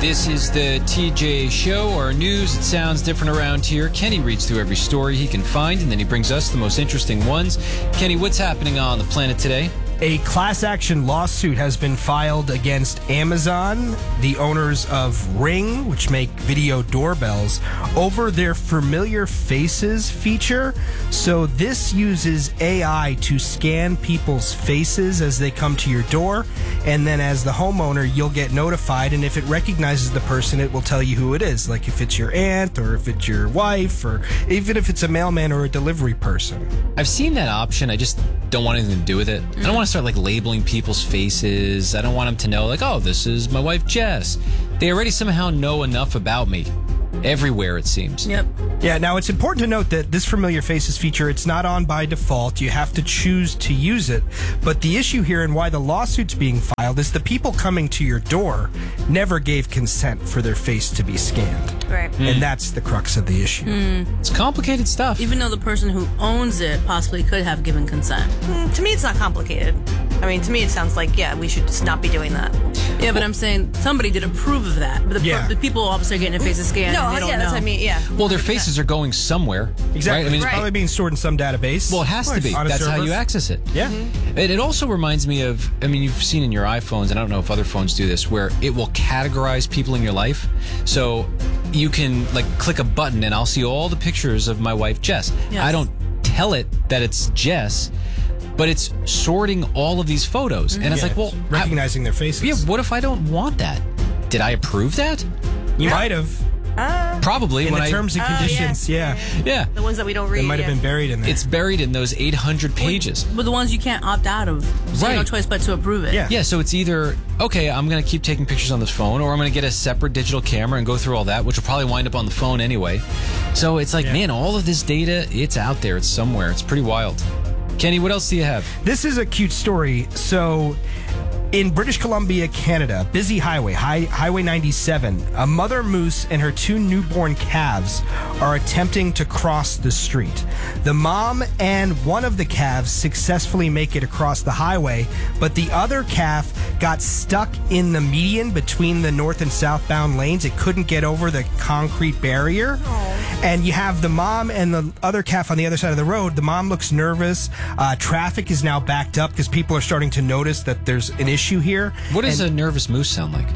This is the TJ Show, our news. It sounds different around here. Kenny reads through every story he can find, and then he brings us the most interesting ones. Kenny, what's happening on the planet today? A class action lawsuit has been filed against Amazon, the owners of Ring, which make video doorbells, over their familiar faces feature. So this uses AI to scan people's faces as they come to your door, and then as the homeowner, you'll get notified, and if it recognizes the person, it will tell you who it is, like if it's your aunt or if it's your wife or even if it's a mailman or a delivery person. I've seen that option. I just don't want anything to do with it. I don't want to start like labeling people's faces. I don't want them to know like, oh, this is my wife Jess. They already somehow know enough about me. Everywhere, it seems. Yep. Yeah, now it's important to note that this familiar faces feature, it's not on by default. You have to choose to use it. But the issue here and why the lawsuit's being filed is the people coming to your door never gave consent for their face to be scanned. Right. And that's the crux of the issue. It's complicated stuff. Even though the person who owns it possibly could have given consent. To me, it's not complicated. I mean, to me, it sounds like, yeah, we should just not be doing that. Yeah, but I'm saying somebody did approve of that. But the people obviously are getting their faces scanned. No, and they don't yeah, that's know. what I mean, yeah. Well, their faces are going somewhere. Exactly. Right? I mean, It's probably being stored in some database. well, it has to be. On a That's how server. you access it. Yeah. It also reminds me of, I mean, you've seen in your iPhones, and I don't know if other phones do this, where it will categorize people in your life. So you can, like, click a button, and I'll see all the pictures of my wife, Jess. Yes. I don't tell it that it's Jess, but it's sorting all of these photos. And it's Yeah, like, well, recognizing their faces. yeah, what if I don't want that? Did I approve that? You might have. Probably. In when the terms and conditions, yeah. Yeah. The ones that we don't read. It might have been buried in there. It's buried in those 800 pages. But the ones you can't opt out of. So you have no Right. choice but to approve it. Yeah. Yeah, so it's either, okay, I'm going to keep taking pictures on this phone, or I'm going to get a separate digital camera and go through all that, which will probably wind up on the phone anyway. So it's like, man, all of this data, it's out there. It's somewhere. It's pretty wild. Kenny, what else do you have? This is a cute story. So, in British Columbia, Canada, busy highway, Highway 97, a mother moose and her two newborn calves are attempting to cross the street. The mom and one of the calves successfully make it across the highway, but the other calf got stuck in the median between the north and southbound lanes. It couldn't get over the concrete barrier. And you have the mom and the other calf on the other side of the road. The mom looks nervous. Traffic is now backed up because people are starting to notice that there's an issue here. What does a nervous moose sound like?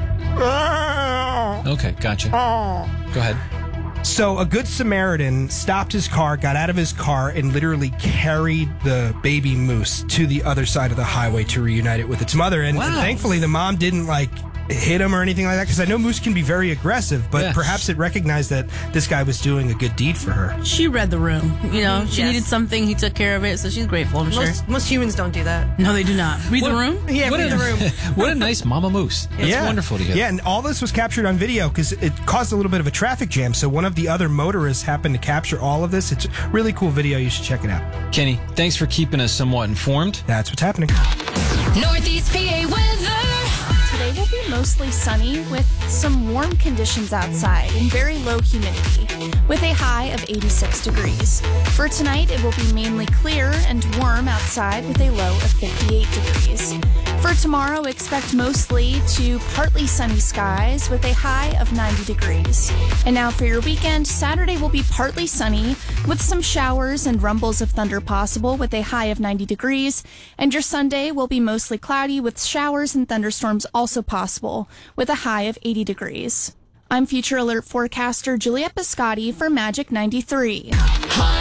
Okay, gotcha. Go ahead. So a good Samaritan stopped his car, got out of his car, and literally carried the baby moose to the other side of the highway to reunite it with its mother. And Wow. thankfully, the mom didn't hit him or anything like that, because I know moose can be very aggressive, but Yeah. perhaps it recognized that this guy was doing a good deed for her. She read the room. You know, she Yes. needed something. He took care of it. So she's grateful, I'm sure. Most humans don't do that. No, they do not. Read the room? Yeah, What read the room. What a nice mama moose. It's wonderful to hear. Yeah, and all this was captured on video because it caused a little bit of a traffic jam. So one of the other motorists happened to capture all of this. It's a really cool video. You should check it out. Kenny, thanks for keeping us somewhat informed. That's what's happening. Northeast PA weather. Today will be mostly sunny with some warm conditions outside and very low humidity, with a high of 86 degrees. For tonight, it will be mainly clear and warm outside with a low of 58 degrees. For tomorrow, expect mostly to partly sunny skies with a high of 90 degrees. And now for your weekend, Saturday will be partly sunny with some showers and rumbles of thunder possible with a high of 90 degrees. And your Sunday will be mostly cloudy with showers and thunderstorms also possible with a high of 80 degrees. I'm Future Alert forecaster Juliette Biscotti for Magic 93.